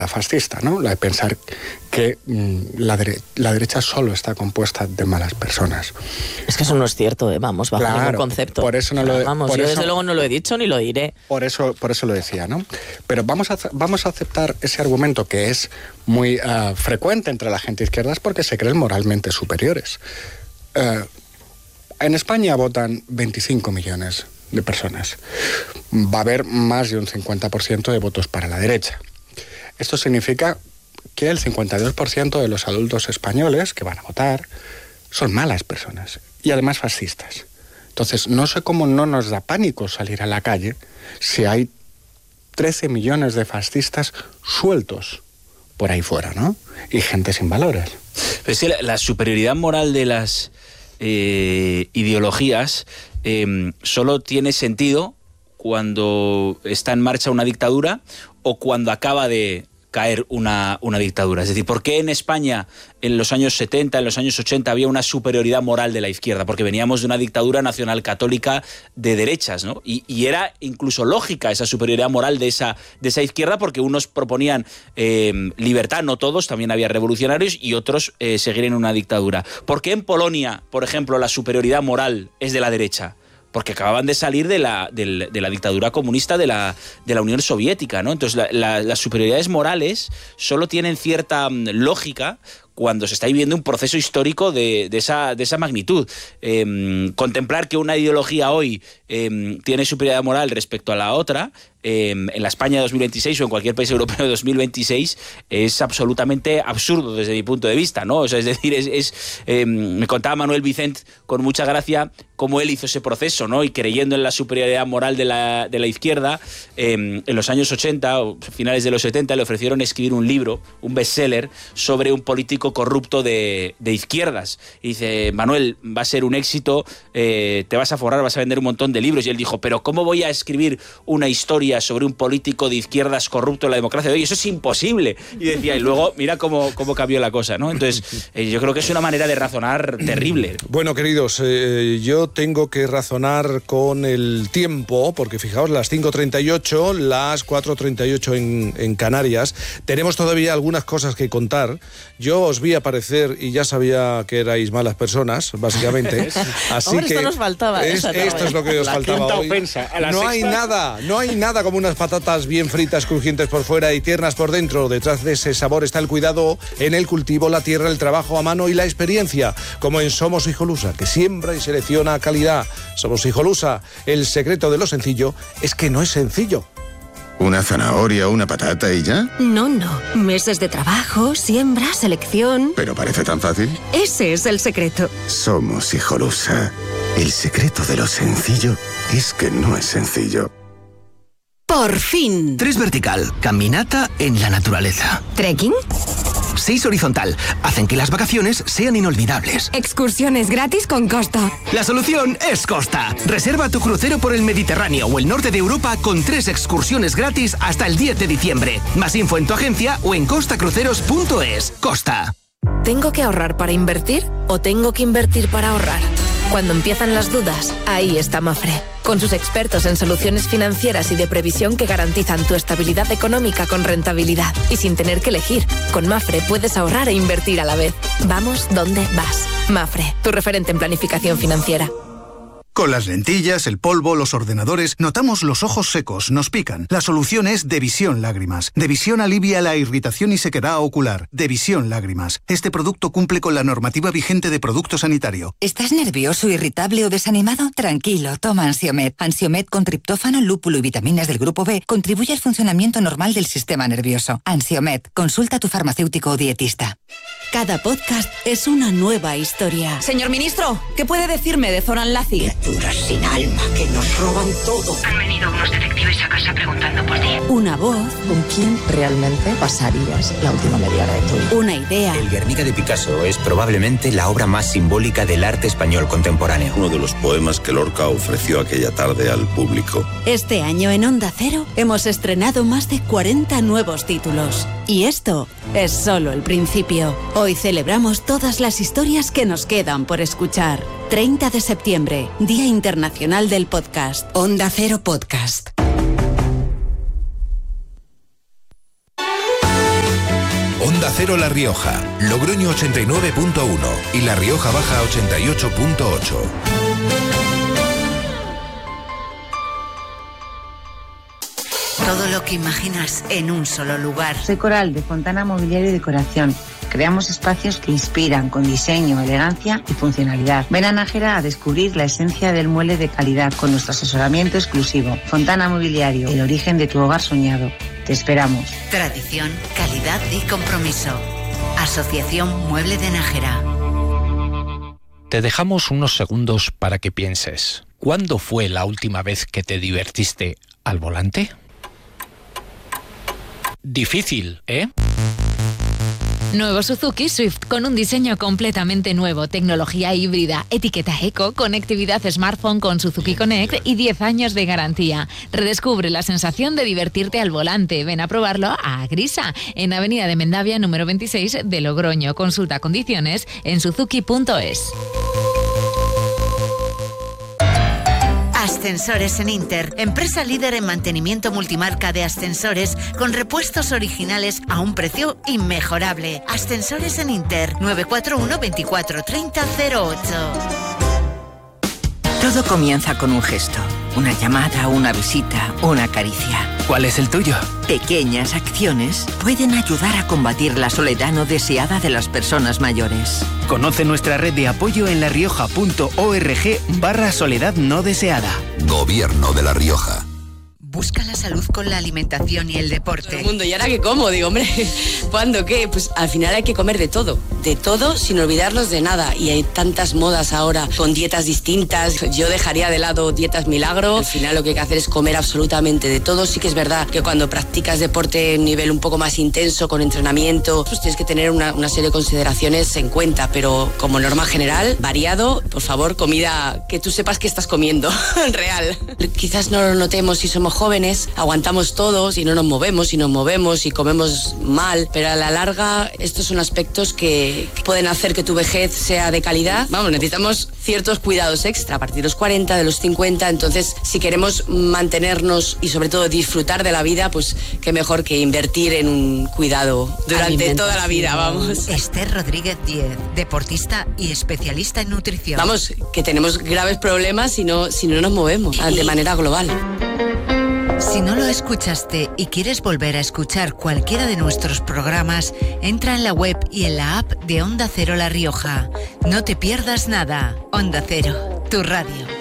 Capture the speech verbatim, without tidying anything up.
fascista, ¿no? La de pensar que mmm, la, dere- la derecha solo está compuesta de malas personas. Es que eso no es cierto, ¿eh? Vamos, bajo claro, ningún concepto. Por eso no lo, vamos, por yo eso, desde luego no lo he dicho ni lo diré. Por eso, por eso lo decía, ¿no? Pero vamos a, vamos a aceptar ese argumento que es muy uh, frecuente entre la gente izquierda, porque se creen moralmente superiores. Uh, en España votan veinticinco millones de personas. Va a haber más de un cincuenta por ciento de votos para la derecha. Esto significa que el cincuenta y dos por ciento de los adultos españoles que van a votar son malas personas y además fascistas. Entonces, no sé cómo no nos da pánico salir a la calle si hay trece millones de fascistas sueltos por ahí fuera, ¿no? Y gente sin valores. Pero es que la, la superioridad moral de las eh, ideologías eh, solo tiene sentido cuando está en marcha una dictadura o cuando acaba de caer una, una dictadura. Es decir, ¿por qué en España en los años setenta, en los años ochenta había una superioridad moral de la izquierda? Porque veníamos de una dictadura nacional católica de derechas, ¿no? Y, y era incluso lógica esa superioridad moral de esa, de esa izquierda, porque unos proponían eh, libertad, no todos, también había revolucionarios, y otros eh, seguir en una dictadura. ¿Por qué en Polonia, por ejemplo, la superioridad moral es de la derecha? Porque acababan de salir de la, de, de la dictadura comunista de la, de la Unión Soviética, ¿no? Entonces, la, la, las superioridades morales solo tienen cierta lógica cuando se está viviendo un proceso histórico de, de, esa, de esa magnitud. Eh, contemplar que una ideología hoy eh, tiene superioridad moral respecto a la otra, eh, en la España de dos mil veintiséis o en cualquier país europeo de dos mil veintiséis, es absolutamente absurdo desde mi punto de vista, ¿no? O sea, es decir, es, es eh, me contaba Manuel Vicent con mucha gracia cómo él hizo ese proceso, ¿no? Y creyendo en la superioridad moral de la, de la izquierda, eh, en los años ochenta o finales de los setenta le ofrecieron escribir un libro, un bestseller, sobre un político corrupto de, de izquierdas. Y dice, Manuel, va a ser un éxito, eh, te vas a forrar, vas a vender un montón de libros. Y él dijo, pero ¿cómo voy a escribir una historia sobre un político de izquierdas corrupto en la democracia de hoy? Eso es imposible. Y decía, y luego mira cómo, cómo cambió la cosa, ¿no? Entonces, eh, yo creo que es una manera de razonar terrible. Bueno, queridos, eh, yo tengo que razonar con el tiempo, porque fijaos, las cinco treinta y ocho, las cuatro treinta y ocho en, en Canarias, tenemos todavía algunas cosas que contar. Yo os vi aparecer y ya sabía que erais malas personas, básicamente. Así Hombre, que esto nos faltaba. Es, esto es lo que os la faltaba hoy. Ofensa, a la no sexta. hay nada, no hay nada como unas patatas bien fritas, crujientes por fuera y tiernas por dentro. Detrás de ese sabor está el cuidado en el cultivo, la tierra, el trabajo a mano y la experiencia, como en Somos Hijolusa, que siembra y selecciona calidad. Somos Hijolusa. El secreto de lo sencillo es que no es sencillo. ¿Una zanahoria o una patata y ya? No, no. Meses de trabajo, siembra, selección. ¿Pero parece tan fácil? Ese es el secreto. Somos Hijolusa. El secreto de lo sencillo es que no es sencillo. Por fin. Tres vertical, caminata en la naturaleza. ¿Trekking? Seis horizontal, hacen que las vacaciones sean inolvidables. Excursiones gratis con Costa. La solución es Costa. Reserva tu crucero por el Mediterráneo o el norte de Europa con tres excursiones gratis hasta el diez de diciembre. Más info en tu agencia o en costa cruceros punto es. Costa. ¿Tengo que ahorrar para invertir o tengo que invertir para ahorrar? Cuando empiezan las dudas, ahí está Mafre, con sus expertos en soluciones financieras y de previsión que garantizan tu estabilidad económica con rentabilidad y sin tener que elegir. Con Mafre puedes ahorrar e invertir a la vez. Vamos donde vas. Mafre, tu referente en planificación financiera. Con las lentillas, el polvo, los ordenadores, notamos los ojos secos, nos pican. La solución es Devisión Lágrimas. Devisión alivia la irritación y sequedad ocular. Devisión Lágrimas. Este producto cumple con la normativa vigente de producto sanitario. ¿Estás nervioso, irritable o desanimado? Tranquilo, toma Ansiomed. Ansiomed con triptófano, lúpulo y vitaminas del grupo B contribuye al funcionamiento normal del sistema nervioso. Ansiomed, consulta a tu farmacéutico o dietista. Cada podcast es una nueva historia. Señor ministro, ¿qué puede decirme de Zoran Laci? Criaturas sin alma que nos roban todo. Han venido unos detectives a casa preguntando por ti. Una voz. ¿Con quién realmente pasarías la última media hora de tu vida? Una idea. El Guernica de Picasso es probablemente la obra más simbólica del arte español contemporáneo. Uno de los poemas que Lorca ofreció aquella tarde al público. Este año en Onda Cero hemos estrenado más de cuarenta nuevos títulos. Y esto es solo el principio. Hoy celebramos todas las historias que nos quedan por escuchar. treinta de septiembre, Día Internacional del Podcast. Onda Cero Podcast. Onda Cero La Rioja, Logroño ochenta y nueve punto uno y La Rioja Baja ochenta y ocho punto ocho. Todo lo que imaginas en un solo lugar. Soy Coral, de Fontana Mobiliario y Decoración. Creamos espacios que inspiran con diseño, elegancia y funcionalidad. Ven a Nájera a descubrir la esencia del mueble de calidad con nuestro asesoramiento exclusivo. Fontana Mobiliario, el origen de tu hogar soñado. Te esperamos. Tradición, calidad y compromiso. Asociación Mueble de Nájera. Te dejamos unos segundos para que pienses. ¿Cuándo fue la última vez que te divertiste al volante? Difícil, ¿eh? Nuevo Suzuki Swift con un diseño completamente nuevo, tecnología híbrida, etiqueta eco, conectividad smartphone con Suzuki Connect y diez años de garantía. Redescubre la sensación de divertirte al volante. Ven a probarlo a Grisa, en Avenida de Mendavia número veintiséis de Logroño. Consulta condiciones en suzuki punto es. Ascensores en Inter, empresa líder en mantenimiento multimarca de ascensores con repuestos originales a un precio inmejorable. Ascensores en Inter, nueve cuatro uno, veinticuatro, treinta, cero ocho. Todo comienza con un gesto, una llamada, una visita, una caricia. ¿Cuál es el tuyo? Pequeñas acciones pueden ayudar a combatir la soledad no deseada de las personas mayores. Conoce nuestra red de apoyo en larioja.org barra soledad no deseada. Gobierno de La Rioja. Busca la salud con la alimentación y el deporte. Todo el mundo, ¿y ahora qué como? Digo, hombre, ¿cuándo qué? Pues al final hay que comer de todo. De todo sin olvidarnos de nada. Y hay tantas modas ahora con dietas distintas. Yo dejaría de lado dietas milagro. Al final lo que hay que hacer es comer absolutamente de todo. Sí que es verdad que cuando practicas deporte en nivel un poco más intenso, con entrenamiento, pues tienes que tener una, una serie de consideraciones en cuenta. Pero como norma general, variado, por favor, comida que tú sepas que estás comiendo, real. Quizás no lo notemos si somos jóvenes, aguantamos todos y no nos movemos y nos movemos y comemos mal, pero a la larga estos son aspectos que pueden hacer que tu vejez sea de calidad. Vamos, necesitamos ciertos cuidados extra a partir de los cuarenta, de los cincuenta, entonces si queremos mantenernos y sobre todo disfrutar de la vida, pues qué mejor que invertir en un cuidado durante toda la vida, vamos. Esther Rodríguez Díez, deportista y especialista en nutrición. Vamos, que tenemos graves problemas si no, si no nos movemos de manera global. Si no lo escuchaste y quieres volver a escuchar cualquiera de nuestros programas, entra en la web y en la app de Onda Cero La Rioja. No te pierdas nada. Onda Cero, tu radio.